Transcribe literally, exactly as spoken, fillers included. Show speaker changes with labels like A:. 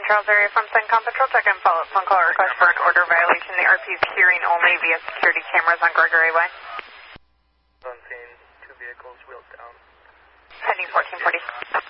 A: Charles area from CENTCOM Patrol. Check and follow up phone call request for an order violation. The R P is hearing only via security cameras on Gregory Way.
B: On scene, two vehicles, wheels down.
A: Pending fourteen forty.